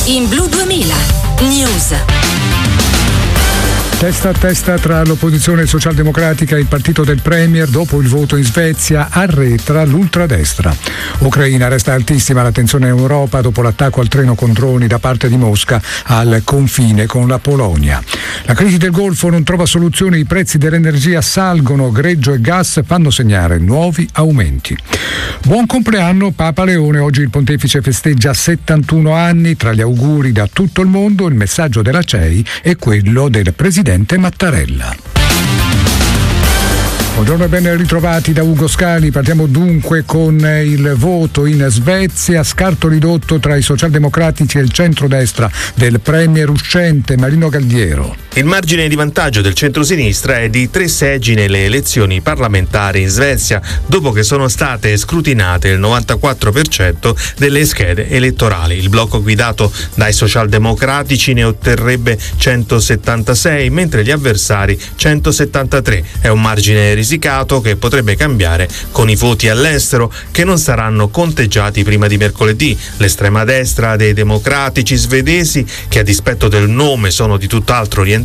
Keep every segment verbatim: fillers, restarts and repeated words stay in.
In Blu duemila News. Testa a testa tra l'opposizione socialdemocratica e il partito del Premier dopo il voto in Svezia arretra l'ultradestra. Ucraina resta altissima la tensione in Europa dopo l'attacco al treno con droni da parte di Mosca al confine con la Polonia. La crisi del Golfo non trova soluzione, i prezzi dell'energia salgono, greggio e gas fanno segnare nuovi aumenti. Buon compleanno Papa Leone, oggi il pontefice festeggia settantuno anni, tra gli auguri da tutto il mondo il messaggio della C E I e quello del presidente Mattarella. Buongiorno e ben ritrovati da Ugo Scali. Partiamo dunque con il voto in Svezia, scarto ridotto tra i socialdemocratici e il centrodestra del premier uscente Marino Galdiero. Il margine di vantaggio del centrosinistra è di tre seggi nelle elezioni parlamentari in Svezia, dopo che sono state scrutinate il novantaquattro per cento delle schede elettorali. Il blocco guidato dai socialdemocratici ne otterrebbe centosettantasei, mentre gli avversari centosettantatré. È un margine risicato che potrebbe cambiare con i voti all'estero, che non saranno conteggiati prima di mercoledì. L'estrema destra dei democratici svedesi, che a dispetto del nome sono di tutt'altro orientamento,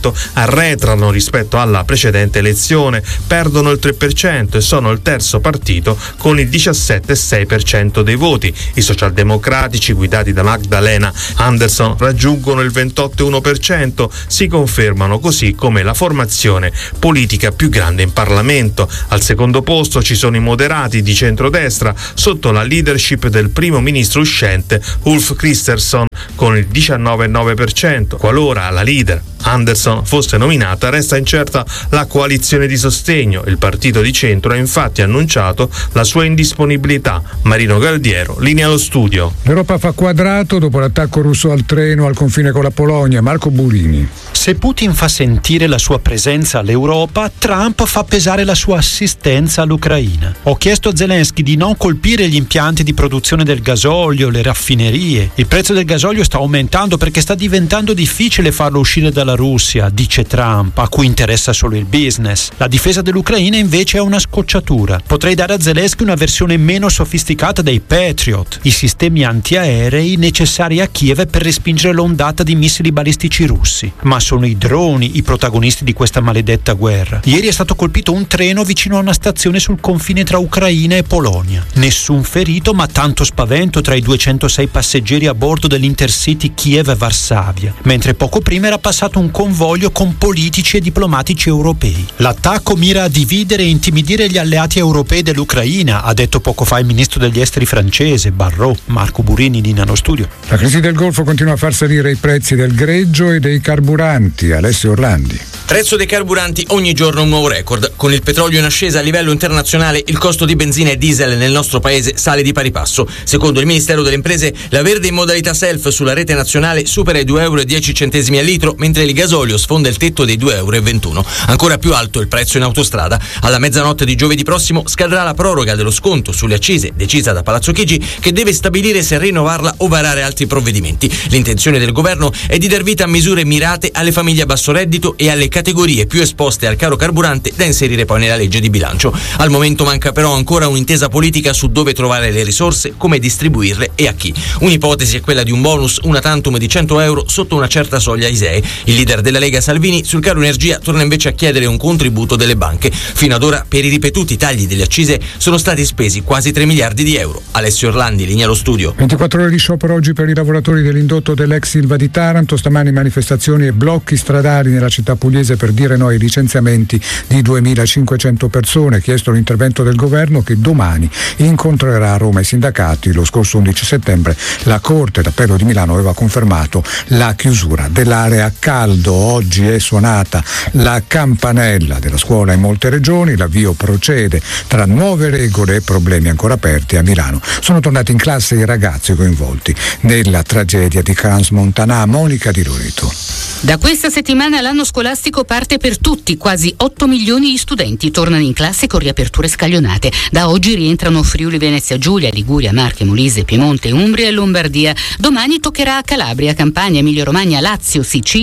arretrano rispetto alla precedente elezione, perdono il tre per cento e sono il terzo partito con il diciassette virgola sei per cento dei voti. I socialdemocratici guidati da Magdalena Andersson raggiungono il ventotto virgola uno per cento, si confermano così come la formazione politica più grande in Parlamento. Al secondo posto ci sono i moderati di centrodestra sotto la leadership del primo ministro uscente Ulf Kristersson con il diciannove virgola nove per cento. Qualora la leader Andersson fosse nominata, resta incerta la coalizione di sostegno. Il partito di centro ha infatti annunciato la sua indisponibilità. Marino Galdiero, linea allo studio. L'Europa fa quadrato dopo l'attacco russo al treno al confine con la Polonia. Marco Burini. Se Putin fa sentire la sua presenza all'Europa, Trump fa pesare la sua assistenza all'Ucraina. Ho chiesto a Zelensky di non colpire gli impianti di produzione del gasolio, le raffinerie. Il prezzo del gasolio sta aumentando perché sta diventando difficile farlo uscire dalla Russia, dice Trump, a cui interessa solo il business. La difesa dell'Ucraina invece è una scocciatura. Potrei dare a Zelensky una versione meno sofisticata dei Patriot, i sistemi antiaerei necessari a Kiev per respingere l'ondata di missili balistici russi. Ma sono i droni i protagonisti di questa maledetta guerra. Ieri è stato colpito un treno vicino a una stazione sul confine tra Ucraina e Polonia. Nessun ferito, ma tanto spavento tra i duecentosei passeggeri a bordo dell'Intercity Kiev-Varsavia, mentre poco prima era passato un convoglio con politici e diplomatici europei. L'attacco mira a dividere e intimidire gli alleati europei dell'Ucraina, ha detto poco fa il ministro degli esteri francese Barrot. Marco Burini di Nano Studio. La crisi del Golfo continua a far salire i prezzi del greggio e dei carburanti. Alessio Orlandi. Prezzo dei carburanti ogni giorno un nuovo record. Con il petrolio in ascesa a livello internazionale, il costo di benzina e diesel nel nostro paese sale di pari passo. Secondo il Ministero delle Imprese, la verde in modalità self sulla rete nazionale supera i due euro e dieci centesimi al litro, mentre il gasolio sfonda il tetto dei due euro e ventuno. Ancora più alto il prezzo in autostrada. Alla mezzanotte di giovedì prossimo scadrà la proroga dello sconto sulle accise decisa da Palazzo Chigi, che deve stabilire se rinnovarla o varare altri provvedimenti. L'intenzione del governo è di dar vita a misure mirate alle famiglie a basso reddito e alle categorie più esposte al caro carburante, da inserire poi nella legge di bilancio. Al momento manca però ancora un'intesa politica su dove trovare le risorse, come distribuirle e a chi. Un'ipotesi è quella di un bonus una tantum di cento euro sotto una certa soglia I S E E. Il leader della Lega Salvini sul caro energia torna invece a chiedere un contributo delle banche. Fino ad ora per i ripetuti tagli delle accise sono stati spesi quasi tre miliardi di euro. Alessio Orlandi, linea allo studio. ventiquattro ore di sciopero oggi per i lavoratori dell'indotto dell'ex Ilva di Taranto. Stamani manifestazioni e blocchi stradali nella città pugliese per dire no ai licenziamenti di duemilacinquecento persone. Chiesto l'intervento del governo, che domani incontrerà a Roma i sindacati. Lo scorso undici settembre la Corte d'Appello di Milano aveva confermato la chiusura dell'area caldo. Oggi è suonata la campanella della scuola in molte regioni, l'avvio procede tra nuove regole e problemi ancora aperti. A Milano sono tornati in classe i ragazzi coinvolti nella tragedia di Crans-Montana. Monica Di Loreto. Da questa settimana l'anno scolastico parte per tutti. Quasi otto milioni di studenti tornano in classe con riaperture scaglionate. Da oggi rientrano Friuli Venezia Giulia, Liguria, Marche, Molise, Piemonte, Umbria e Lombardia. Domani toccherà a Calabria, Campania, Emilia Romagna, Lazio, Sicilia e Toscana.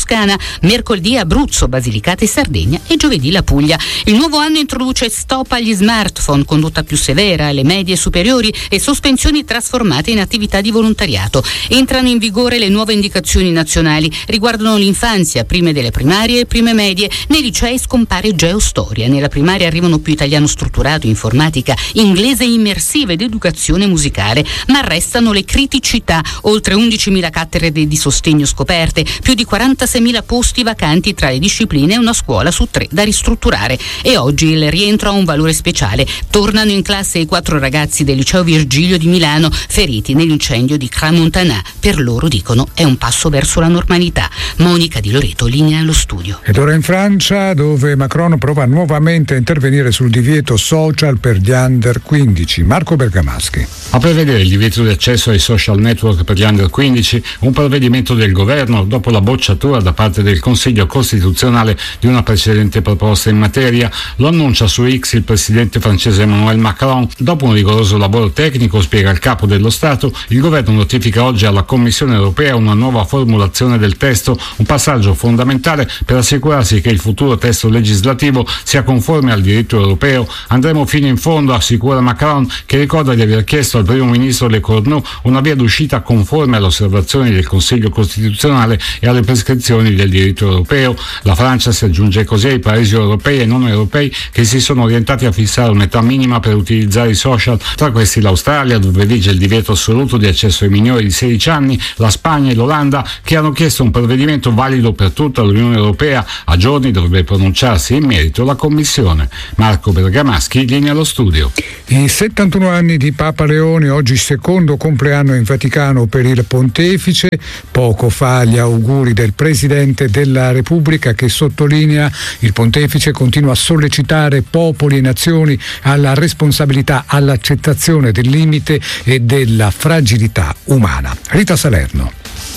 Toscana, mercoledì Abruzzo, Basilicata e Sardegna e giovedì la Puglia. Il nuovo anno introduce stop agli smartphone, condotta più severa alle medie e superiori e sospensioni trasformate in attività di volontariato. Entrano in vigore le nuove indicazioni nazionali, riguardano l'infanzia, prime delle primarie e prime medie. Nei licei scompare geostoria, nella primaria arrivano più italiano strutturato, informatica, inglese immersiva ed educazione musicale, ma restano le criticità: oltre undicimila cattedre di sostegno scoperte, più di quarantaseimila posti vacanti tra le discipline e una scuola su tre da ristrutturare. E oggi il rientro ha un valore speciale. Tornano in classe i quattro ragazzi del liceo Virgilio di Milano feriti nell'incendio di Crans-Montana. Per loro, dicono, è un passo verso la normalità. Monica Di Loreto, linea allo studio. Ed ora in Francia, dove Macron prova nuovamente a intervenire sul divieto social per gli under quindici. Marco Bergamaschi. A prevedere il divieto di accesso ai social network per gli under quindici, un provvedimento del governo dopo la bocciatura da parte del Consiglio Costituzionale di una precedente proposta in materia. Lo annuncia su X il presidente francese Emmanuel Macron. Dopo un rigoroso lavoro tecnico, spiega il capo dello Stato, il governo notifica oggi alla Commissione europea una nuova formulazione del testo, un passaggio fondamentale per assicurarsi che il futuro testo legislativo sia conforme al diritto europeo. Andremo fino in fondo, assicura Macron, che ricorda di aver chiesto al primo ministro Le Cornu una via d'uscita conforme alle osservazioni del Consiglio Costituzionale e alle prescrizioni del diritto europeo. La Francia si aggiunge così ai paesi europei e non europei che si sono orientati a fissare un'età minima per utilizzare i social, tra questi l'Australia, dove vige il divieto assoluto di accesso ai minori di sedici anni, la Spagna e l'Olanda, che hanno chiesto un provvedimento valido per tutta l'Unione Europea. A giorni dovrebbe pronunciarsi in merito la Commissione. Marco Bergamaschi, linea allo studio. I settantuno anni di Papa Leone, oggi secondo compleanno in Vaticano per il Pontefice. Poco fa gli auguri del Presidente della Repubblica, che sottolinea: il Pontefice continua a sollecitare popoli e nazioni alla responsabilità, all'accettazione del limite e della fragilità umana. Rita Salerno.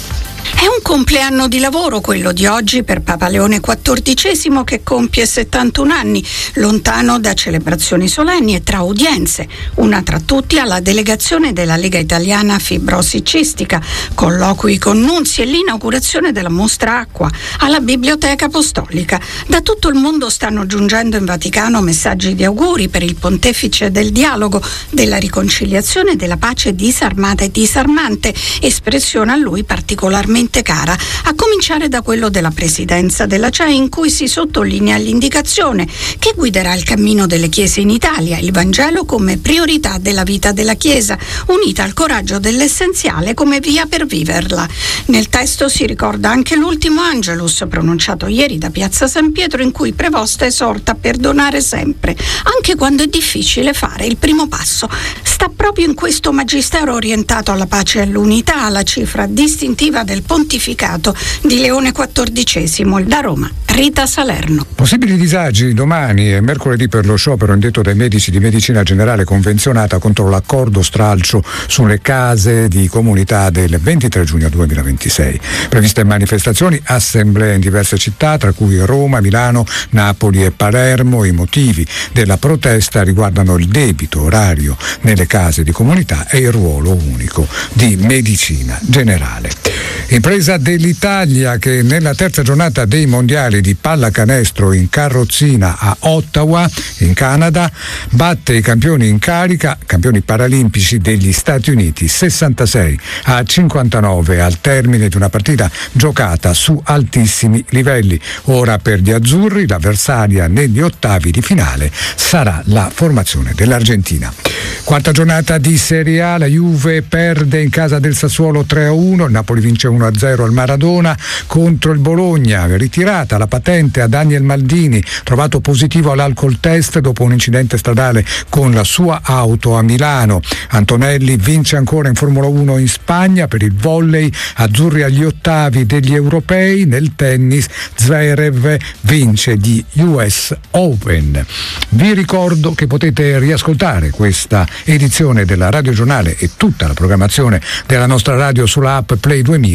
È un compleanno di lavoro quello di oggi per Papa Leone quattordicesimo, che compie settantuno anni, lontano da celebrazioni solenni e tra udienze. Una tra tutti alla delegazione della Lega Italiana Fibrosi Cistica, colloqui con nunzi e l'inaugurazione della mostra acqua alla Biblioteca Apostolica. Da tutto il mondo stanno giungendo in Vaticano messaggi di auguri per il Pontefice del dialogo, della riconciliazione, della pace disarmata e disarmante, espressione a lui particolarmente cara, a cominciare da quello della presidenza della C E I, in cui si sottolinea l'indicazione che guiderà il cammino delle chiese in Italia, il Vangelo come priorità della vita della Chiesa, unita al coraggio dell'essenziale come via per viverla. Nel testo si ricorda anche l'ultimo Angelus pronunciato ieri da Piazza San Pietro, in cui Prevosta esorta a perdonare sempre, anche quando è difficile fare il primo passo. Sta proprio in questo magistero orientato alla pace e all'unità la cifra distintiva del pontificato di Leone quattordicesimo. Da Roma, Rita Salerno. Possibili disagi domani e mercoledì per lo sciopero indetto dai medici di medicina generale convenzionata contro l'accordo stralcio sulle case di comunità del ventitré giugno duemilaventisei. Previste manifestazioni, assemblee in diverse città, tra cui Roma, Milano, Napoli e Palermo. I motivi della protesta riguardano il debito orario nelle case di comunità e il ruolo unico di medicina generale. Impresa dell'Italia che nella terza giornata dei mondiali di pallacanestro in carrozzina a Ottawa, in Canada, batte i campioni in carica, campioni paralimpici degli Stati Uniti, sessantasei a cinquantanove al termine di una partita giocata su altissimi livelli. Ora per gli azzurri l'avversaria negli ottavi di finale sarà la formazione dell'Argentina. Quarta giornata di Serie A, la Juve perde in casa del Sassuolo tre a uno, il Napoli vince uno a zero al Maradona contro il Bologna. Ritirata la patente a Daniel Maldini, trovato positivo all'alcol test dopo un incidente stradale con la sua auto a Milano. Antonelli vince ancora in Formula uno in Spagna. Per il volley, azzurri agli ottavi degli europei. Nel tennis, Zverev vince gli U S Open. Vi ricordo che potete riascoltare questa edizione della Radio Giornale e tutta la programmazione della nostra radio sulla app Play duemila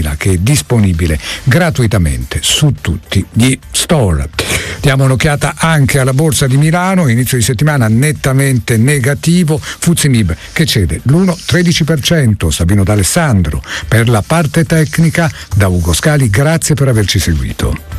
Vanilla, che è disponibile gratuitamente su tutti gli store. Diamo un'occhiata anche alla borsa di Milano, inizio di settimana nettamente negativo, F T S E M I B che cede l'uno virgola tredici per cento. Sabino D'Alessandro per la parte tecnica, da Ugo Scali, grazie per averci seguito.